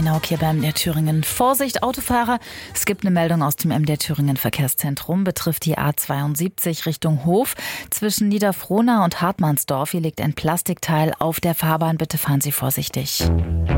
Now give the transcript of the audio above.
Nauk hier beim MDR Thüringen. Vorsicht, Autofahrer! Es gibt eine Meldung aus dem MDR Thüringen Verkehrszentrum. Betrifft die A72 Richtung Hof. Zwischen Niederfrohna und Hartmannsdorf. Hier liegt ein Plastikteil auf der Fahrbahn. Bitte fahren Sie vorsichtig.